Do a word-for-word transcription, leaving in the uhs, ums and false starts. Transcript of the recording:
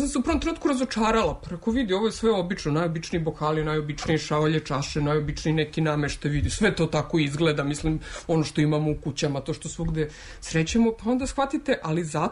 sam se u prvom trenutku razočarala, pa rekao, vidi, ovo je sve obično, najobičniji bokali, najobičnije šaolje, čaše, najobičniji neki namešte, vidi, sve to tako izgleda, mislim, ono što imamo u kućama, to što svugde srećemo, pa onda shvatite, ali zato